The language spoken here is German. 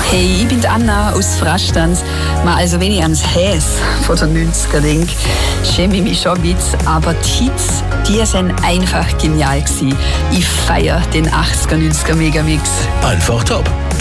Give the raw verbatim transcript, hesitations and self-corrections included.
Hey, ich bin die Anna aus Frastanz. Also wenn ich ans Häs von den neunziger denke, schäme ich mich schon ein bisschen. Aber die Hits, die sind einfach genial gewesen. Ich feiere den achtziger, neunziger Megamix. Einfach top.